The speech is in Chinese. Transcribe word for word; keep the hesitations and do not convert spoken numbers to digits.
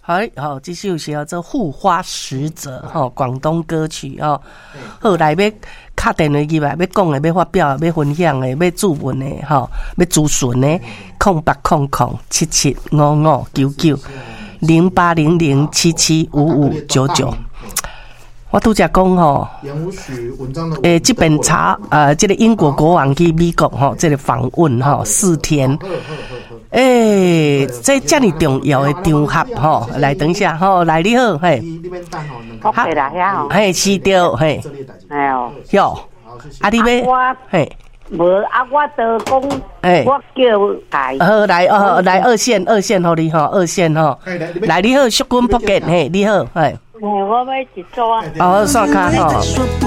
哎，好，这首是叫做《护花使者》吼，广东歌曲哦。后来要敲电话进来，要讲的、要发表的、要分享的、要注文的、吼，要咨询的，空八空空七七五五九九零八零零七七五五九九。我拄则讲吼，诶，这本查呃，这个英国国王去美国吼，这个访问吼四天。诶、欸，这这么重要的场合吼，来等一下吼，来你好，嘿， 好，来遐吼， 嘿，是对，嘿， 哎呦， 哟，啊，你要，嘿， 无啊，我就讲，哎，我叫台， 好来哦，来二线，二线吼你吼，二线吼，来你好，淑君福建，嘿，你好，嘿， 我要一组啊， 哦，刷卡吼。